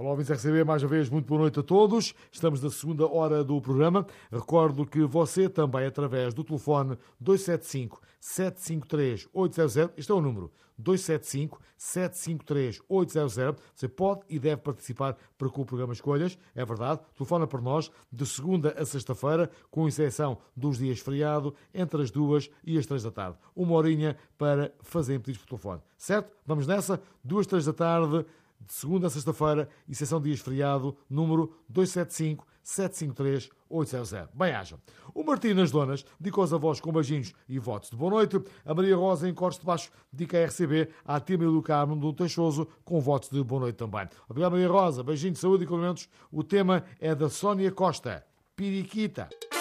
Olá, ouvintes RCB, mais uma vez, muito boa noite a todos. Estamos na segunda hora do programa. Recordo que você também, através do telefone 275-753-800, este é o número, 275-753-800, você pode e deve participar para com o programa Escolhas, é verdade, telefona para nós de segunda a sexta-feira, com exceção dos dias feriado, entre as 2 e as 3 da tarde. Uma horinha para fazer pedidos por telefone, certo? Vamos nessa, 2, 3 da tarde, de segunda a sexta-feira, exceção dias feriado, número 275-753-800. Bem-aja. O Martim nas Donas dedica aos avós com beijinhos e votos de boa noite. A Maria Rosa em Cortes de Baixo dedica a RCB à Tímia do Carmo do Teixoso com votos de boa noite também. Obrigado, Maria Rosa. Beijinho de saúde e cumprimentos. O tema é da Sónia Costa. Piriquita.